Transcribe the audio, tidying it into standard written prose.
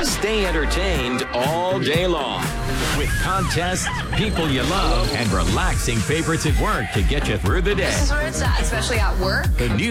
Stay entertained all day long with contests, people you love, and relaxing favorites at work to get you through the day. This is where it's at, especially at work. The new